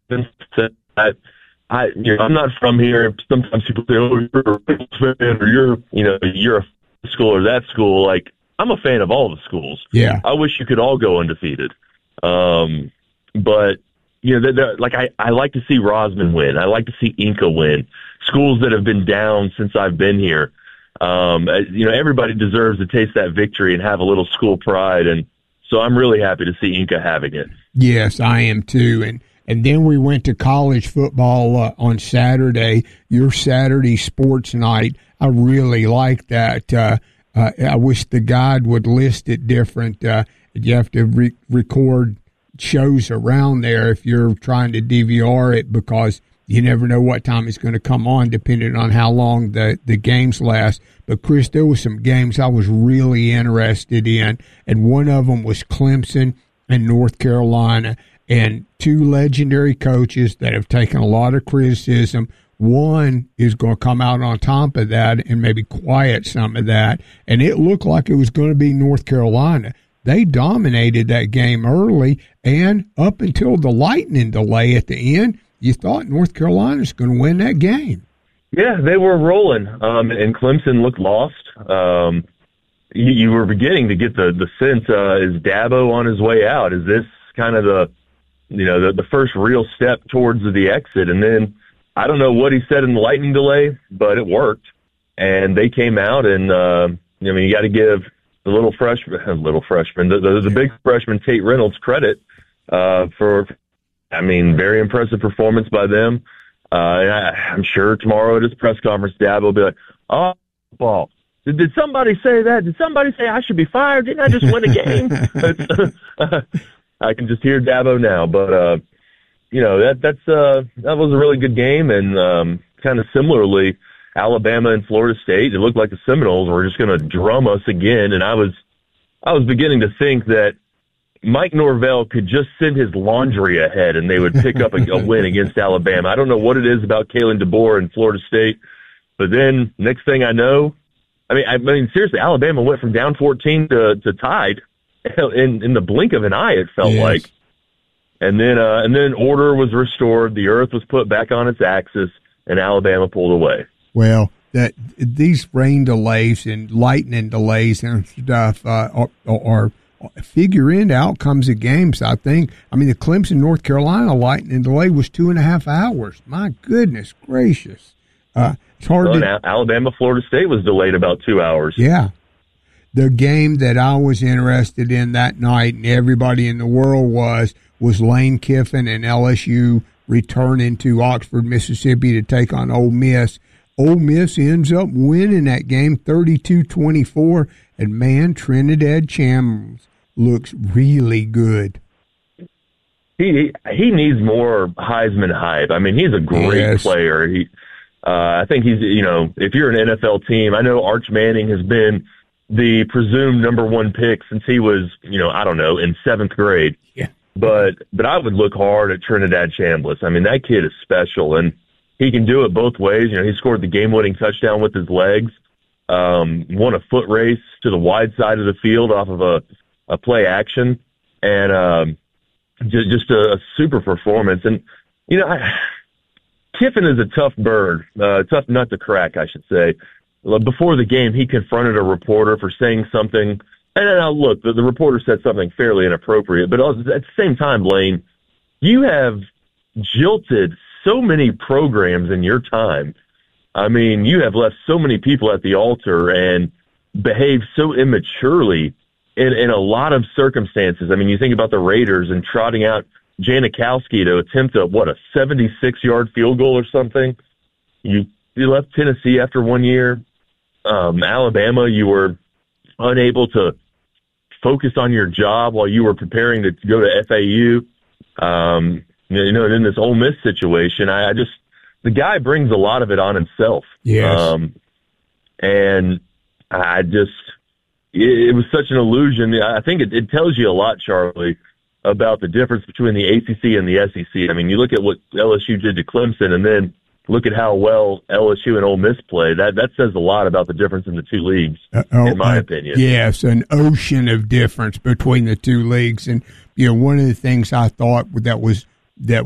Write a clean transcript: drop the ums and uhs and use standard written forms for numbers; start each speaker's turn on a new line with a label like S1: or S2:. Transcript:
S1: I'm not from here. Sometimes people say, "Oh, you're a Rebels fan," or you're a school or that school. Like, I'm a fan of all the schools.
S2: Yeah,
S1: I wish you could all go undefeated. But like I like to see Rosman win. I like to see Inca win. Schools that have been down since I've been here. Everybody deserves to taste that victory and have a little school pride, and so I'm really happy to see Inca having it.
S2: Yes, I am too. And then we went to college football on Saturday, your Saturday sports night. I really like that. I wish the guide would list it different. You have to record shows around there if you're trying to DVR it, because you never know what time it's going to come on depending on how long the games last. But, Chris, there were some games I was really interested in, and one of them was Clemson and North Carolina, and two legendary coaches that have taken a lot of criticism. One is going to come out on top of that and maybe quiet some of that, and it looked like it was going to be North Carolina. They dominated that game early, and up until the lightning delay at the end, you thought North Carolina was going to win that game.
S1: Yeah, they were rolling, and Clemson looked lost. You were beginning to get the sense, is Dabo on his way out? Is this kind of the first real step towards the exit? And then I don't know what he said in the lightning delay, but it worked. And they came out, and you got to give the little freshman, the big freshman Tate Reynolds credit for, very impressive performance by them. And I'm sure tomorrow at his press conference, Dabo will be like, "Oh, ball. Did somebody say that? Did somebody say I should be fired? Didn't I just win a game?" I can just hear Dabo now, but that was a really good game, and kind of similarly, Alabama and Florida State. It looked like the Seminoles were just going to drum us again, and I was beginning to think that Mike Norvell could just send his laundry ahead and they would pick up a win against Alabama. I don't know what it is about Kalen DeBoer and Florida State, but then next thing I know, seriously, Alabama went from down 14 to tied in the blink of an eye, it felt like. And then order was restored, the earth was put back on its axis, and Alabama pulled away.
S2: Well, these rain delays and lightning delays and stuff are figure into outcomes of games, I think. The Clemson, North Carolina lightning delay was 2.5 hours. My goodness gracious. It's hard
S1: Alabama, Florida State was delayed about 2 hours.
S2: Yeah. The game that I was interested in that night, and everybody in the world was Lane Kiffin and LSU returning to Oxford, Mississippi to take on Ole Miss. Ole Miss ends up winning that game 32-24, and man, Trinidad Chambers looks really good.
S1: He needs more Heisman hype. He's a great player. I think he's, if you're an NFL team, I know Arch Manning has been the presumed number one pick since he was, in 7th grade.
S2: Yeah.
S1: But I would look hard at Trinidad Chambers. That kid is special, and he can do it both ways. He scored the game-winning touchdown with his legs, won a foot race to the wide side of the field off of a play action, and just a super performance. And, Kiffin is a tough bird, tough nut to crack, I should say. Before the game, he confronted a reporter for saying something. And look, the reporter said something fairly inappropriate, but at the same time, Lane, you have jilted so many programs in your time. You have left so many people at the altar and behaved so immaturely in a lot of circumstances. You think about the Raiders and trotting out Janikowski to attempt a 76-yard field goal or something. You left Tennessee after 1 year. Alabama, you were unable to focus on your job while you were preparing to go to FAU. In this Ole Miss situation, the guy brings a lot of it on himself.
S2: Yes.
S1: And it was such an illusion. I think it tells you a lot, Charlie, about the difference between the ACC and the SEC. You look at what LSU did to Clemson, and then look at how well LSU and Ole Miss play. That says a lot about the difference in the two leagues, in my opinion.
S2: Yes, an ocean of difference between the two leagues. And one of the things I thought that was